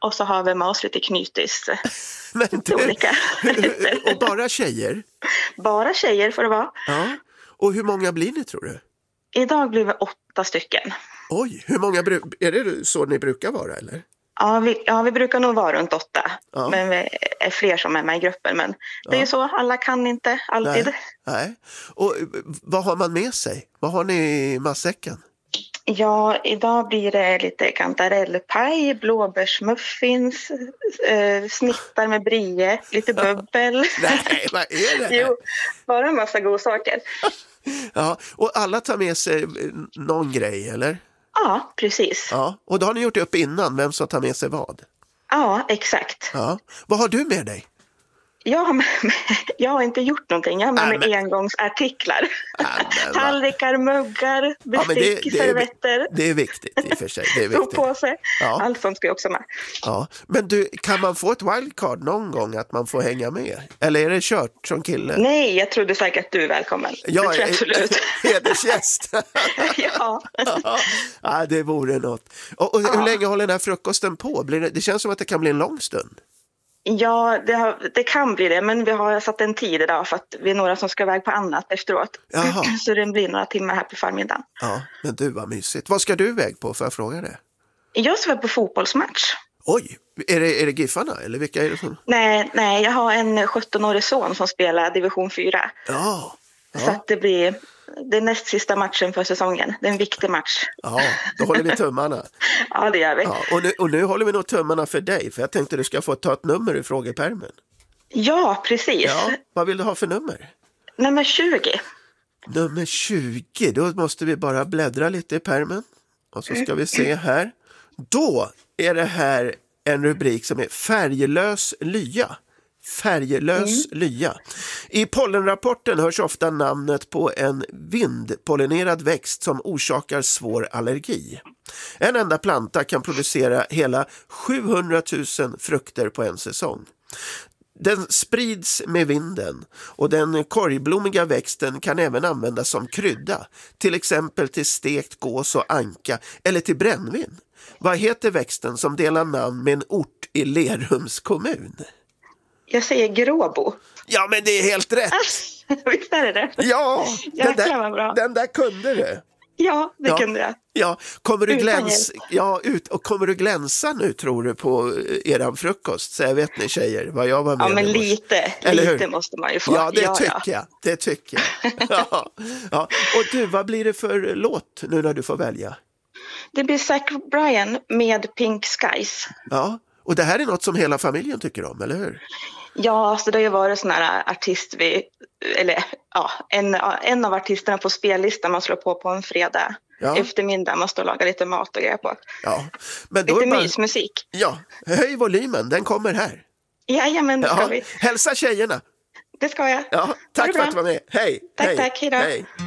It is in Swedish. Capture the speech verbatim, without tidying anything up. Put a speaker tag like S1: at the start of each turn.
S1: och så har vi med oss lite knytis.
S2: Men du,
S1: olika.
S2: och bara tjejer?
S1: Bara tjejer får det vara.
S2: Ja. Och hur många blir ni, tror du?
S1: Idag blir vi åtta stycken.
S2: Oj, hur många bru- är det så ni brukar vara, eller?
S1: Ja vi, ja, vi brukar nog vara runt åtta.
S2: Ja.
S1: Men vi är fler som är med i gruppen. Men det är
S2: Ja.
S1: ju så, alla kan inte alltid.
S2: Nej. Nej. Och vad har man med sig? Vad har ni i matsäcken?
S1: Ja, idag blir det lite kantarellpaj, blåbärsmuffins, eh, snittar med brie, lite bubbel.
S2: Nej, vad är det?
S1: Jo, bara en massa godsaker.
S2: Ja, och alla tar med sig någon grej, eller?
S1: Ja, precis.
S2: Ja, och då har ni gjort det upp innan, vem som tar med sig vad?
S1: Ja, exakt.
S2: Ja. Vad har du med dig?
S1: Jag har, med, jag har inte gjort någonting. Jag har med
S2: Nej,
S1: mig
S2: men...
S1: engångsartiklar.
S2: Ja, men,
S1: Tallrikar, muggar, bestick,
S2: ja, men det, det,
S1: servetter.
S2: är, det är viktigt i och för sig. Det är viktigt.
S1: På sig.
S2: Ja.
S1: Allt sånt ska jag också med.
S2: Ja. Men du, kan man få ett wildcard någon gång att man får hänga med? Eller är det kört som kille?
S1: Nej, jag trodde säkert att du är välkommen.
S2: Ja,
S1: det tror jag absolut.
S2: hedersgäst.
S1: Ja.
S2: Ja. Ja, det vore något. Och, och hur
S1: Ja.
S2: länge håller den här frukosten på? Blir det, det känns som att det kan bli en lång stund.
S1: Ja, det, har, det kan bli det, men vi har satt en tid idag för att vi är några som ska iväg på annat efteråt.
S2: Jaha.
S1: Så det blir några timmar här på förmiddagen.
S2: Ja, men du, var mysigt. Vad ska du iväg på, för jag fråga det?
S1: Jag ska på fotbollsmatch.
S2: Oj, är det, är det Giffarna eller vilka är det som?
S1: Nej, nej, jag har en sjuttonårig son som spelar division fyra.
S2: Ja, ja.
S1: Så att det blir det näst sista matchen för säsongen. Det är en viktig match.
S2: Ja, då håller vi tummarna.
S1: Ja, det gör vi.
S2: Ja, och, nu, och nu håller vi nog tummarna för dig, för jag tänkte du ska få ta ett nummer i frågepärmen.
S1: Ja, precis.
S2: Ja, vad vill du ha för nummer?
S1: Nummer tjugo.
S2: Nummer tjugo, då måste vi bara bläddra lite i pärmen. Och så ska vi se här. Då är det här en rubrik som är färglös lya. Färglös mm. lya. I pollenrapporten hörs ofta namnet på en vindpollinerad växt som orsakar svår allergi. En enda planta kan producera hela sjuhundratusen frukter på en säsong. Den sprids med vinden och den korgblommiga växten kan även användas som krydda, till exempel till stekt gås och anka eller till brännvin. Vad heter växten som delar namn med en ort i Lerums kommun?
S1: Jag säger Gråbo.
S2: Ja, men det är helt rätt.
S1: Visst är det det?
S2: Ja, den där,
S1: bra.
S2: den där kunde du.
S1: Ja, det
S2: ja.
S1: kunde jag.
S2: Ja, kommer du
S1: Utan
S2: glänsa ja, ut och kommer du glänsa nu, tror du, på eran frukost? Så jag vet ni tjejer vad jag var med.
S1: Ja, men lite,
S2: Eller
S1: lite
S2: hur?
S1: måste man ju få.
S2: Ja, det
S1: ja,
S2: tycker
S1: ja.
S2: jag. Det tycker jag. Ja. Ja. Och du, vad blir det för låt nu när du får välja?
S1: Det blir Zach Bryan med Pink Skies.
S2: Ja, och det här är något som hela familjen tycker om, eller hur?
S1: Ja, så det har ju varit sån här artist vi, eller ja, en, en av artisterna på spellistan man slår på på en fredag ja. eftermiddag. Man står och lagar lite mat och grejer på.
S2: Ja. Men då
S1: lite
S2: bara...
S1: mysmusik.
S2: Ja, höj volymen, den kommer här.
S1: Jajamän, det ska
S2: ja.
S1: vi.
S2: Hälsa tjejerna.
S1: Det ska jag.
S2: Ja, tack för att du var med. Hej.
S1: Tack,
S2: hej.
S1: tack. Hej då.
S2: Hej.